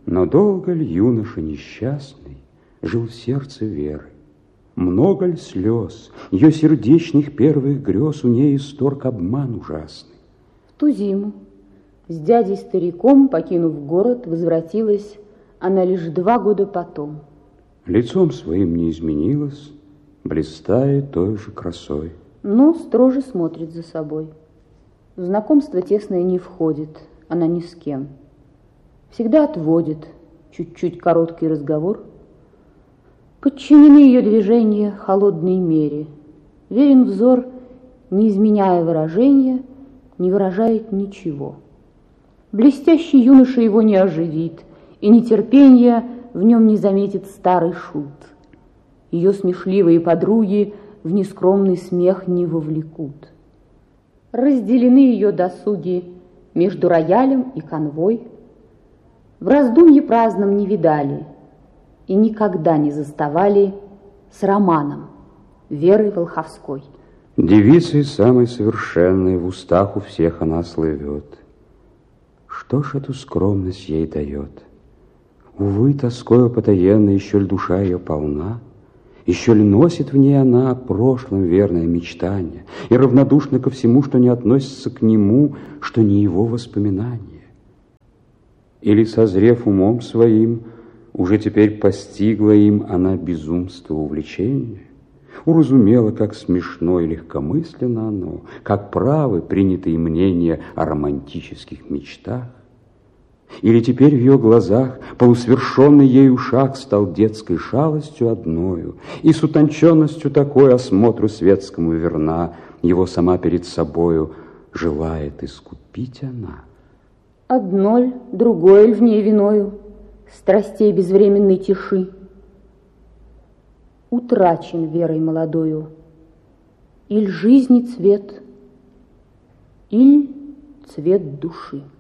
Но долго ль юноша несчастный жил в сердце Веры? Много ль слез, ее сердечных первых грез у ней исторг обман ужасный? В ту зиму с дядей-стариком, покинув город, возвратилась она лишь 2 года потом. Лицом своим не изменилась, блистая той же красой. Но строже смотрит за собой. В знакомство тесное не входит она ни с кем. Всегда отводит чуть-чуть короткий разговор. Подчинены ее движения холодной мере. Верен взор, не изменяя выражения, не выражает ничего. Блестящий юноша его не оживит, и нетерпение в нем не заметит старый шут. Ее смешливые подруги в нескромный смех не вовлекут. Разделены ее досуги между роялем и канвой. В раздумье праздном не видали и никогда не заставали с романом Верой Волховской. Девицей самой совершенной в устах у всех она слывет. Что ж эту скромность ей дает? Увы, тоскою потаенной еще ль душа ее полна? Еще ли носит в ней она о прошлом верное мечтание и равнодушна ко всему, что не относится к нему, что не его воспоминание? Или, созрев умом своим, уже теперь постигла им она безумство увлечения? Уразумела, как смешно и легкомысленно оно, как правы принятые мнения о романтических мечтах? Или теперь в ее глазах полусвершенный ею шаг стал детской шалостью одною, и с утонченностью такой осмотру светскому верна, его сама перед собою желает искупить она? Одно ль, другое ль в ней виною страстей безвременной тиши? Утрачен верой молодою, иль жизни цвет, иль цвет души.